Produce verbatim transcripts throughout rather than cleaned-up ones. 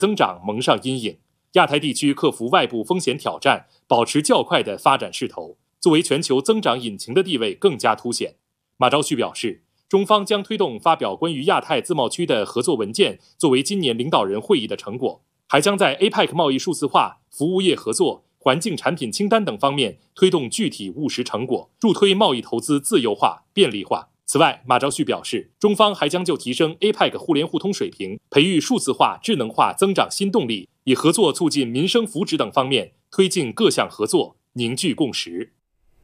增长蒙上阴影。亚太地区克服外部风险挑战，保持较快的发展势头，作为全球增长引擎的地位更加凸显。马朝旭表示，中方将推动发表关于亚太自贸区的合作文件，作为今年领导人会议的成果，还将在 A P E C 贸易数字化、服务业合作、环境产品清单等方面推动具体务实成果，助推贸易投资自由化、便利化。此外，马朝旭表示，中方还将就提升 A P E C 互联互通水平、培育数字化、智能化增长新动力，以合作促进民生福祉等方面推进各项合作，凝聚共识。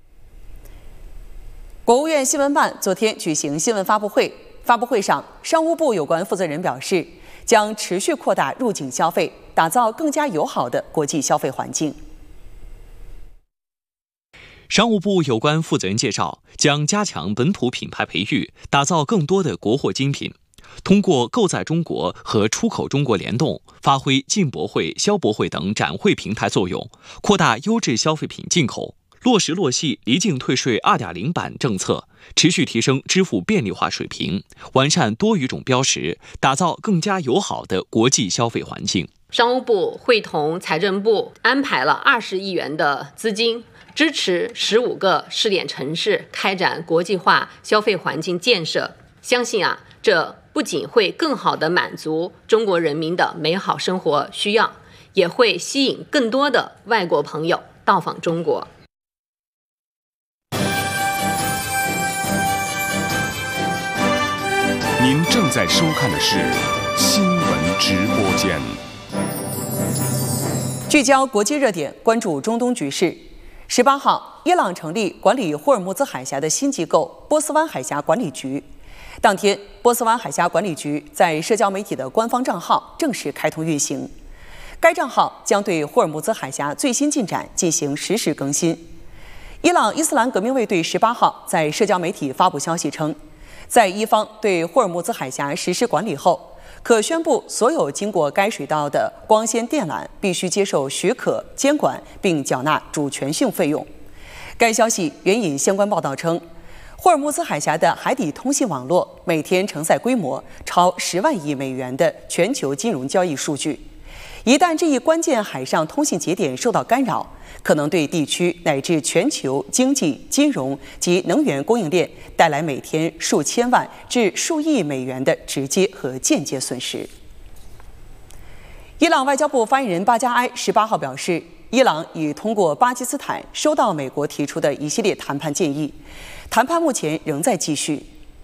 国务院新闻办昨天举行新闻发布会，发布会上，商务部有关负责人表示，将持续扩大入境消费，打造更加友好的国际消费环境。 商务部有关负责人介绍，将加强本土品牌培育，打造更多的国货精品，通过购在中国和出口中国联动，发挥进博会、消博会等展会平台作用，扩大优质消费品进口，落实落细离境退税 二点零 版政策，持续提升支付便利化水平，完善多语种标识，打造更加友好的国际消费环境。 商务部会同财政部安排了二十亿元的资金，支持十五个试点城市开展国际化消费环境建设。相信啊，这不仅会更好地满足中国人民的美好生活需要，也会吸引更多的外国朋友到访中国。 您正在收看的是新闻直播间。 聚焦国际热点，关注中东局势。十八号，伊朗成立管理霍尔木兹海峡的新机构波斯湾海峡管理局。当天，波斯湾海峡管理局在社交媒体的官方账号正式开通运行。该账号将对霍尔木兹海峡最新进展进行实时更新。伊朗伊斯兰革命卫队十八号在社交媒体发布消息称，在伊方对霍尔木兹海峡实施管理后，可宣布所有经过该水道的光纤电缆必须接受许可监管并缴纳主权性费用。该消息援引相关报道称，霍尔木兹海峡的海底通信网络每天承载规模超十万亿美元的全球金融交易数据。一旦这一关键海上通信节点受到干扰，可能对地区乃至全球经济、金融及能源供应链带来每天数千万至数亿美元的直接和间接损失。伊朗外交部发言人巴加埃十八号表示，伊朗已通过巴基斯坦收到美国提出的一系列谈判建议，谈判目前仍在继续。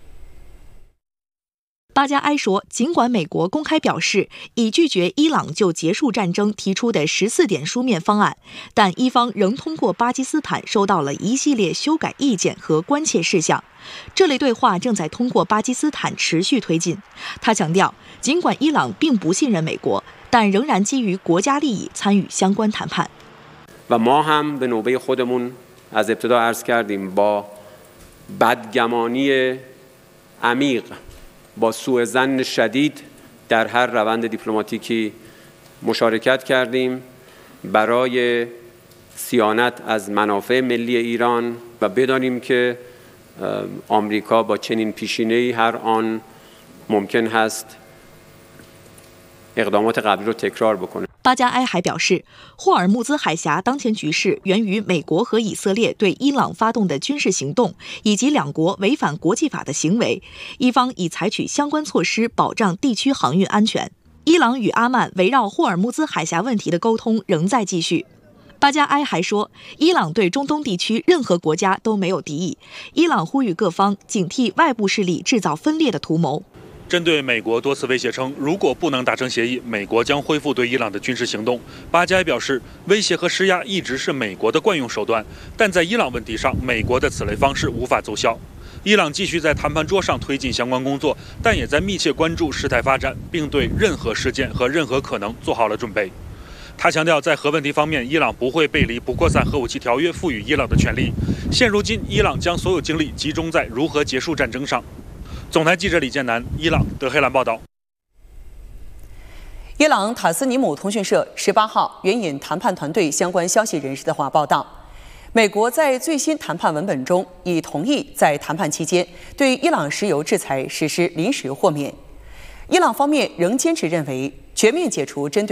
巴加埃说，尽管美国公开表示已拒绝伊朗就结束战争提出的十四点书面方案，但伊方仍通过巴基斯坦收到了一系列修改意见和关切事项。这类对话正在通过巴基斯坦持续推进。他强调，尽管伊朗并不信任美国，但仍然基于国家利益参与相关谈判。 و ما هم به نوبه خودمون از ابتدا عرض کردیم با بدگمانی عمیق با سوء ظن شدید در هر روند دیپلماتیکی مشارکت کردیم برای صیانت از منافع ملی ایران و بدانیم که آمریکا با چنین پیشینه‌ای هر آن ممکن هست اقدامات قبلی رو تکرار بکنه。 巴加埃还表示，霍尔木兹海峡当前局势源于美国和以色列对伊朗发动的军事行动，以及两国违反国际法的行为。伊方已采取相关措施保障地区航运安全。伊朗与阿曼围绕霍尔木兹海峡问题的沟通仍在继续。巴加埃还说，伊朗对中东地区任何国家都没有敌意。伊朗呼吁各方警惕外部势力制造分裂的图谋。 针对美国多次威胁称，如果不能达成协议，美国将恢复对伊朗的军事行动，巴加埃表示，威胁和施压一直是美国的惯用手段，但在伊朗问题上，美国的此类方式无法奏效。伊朗继续在谈判桌上推进相关工作，但也在密切关注事态发展，并对任何事件和任何可能做好了准备。他强调，在核问题方面，伊朗不会背离不扩散核武器条约赋予伊朗的权利。现如今，伊朗将所有精力集中在如何结束战争上。总台记者李建南，伊朗德黑兰报道。 伊朗塔斯尼姆通讯社十八号援引谈判团队相关消息人士的话报道，美国在最新谈判文本中已同意在谈判期间对伊朗石油制裁实施临时豁免。伊朗方面仍坚持认为， 全面解除针对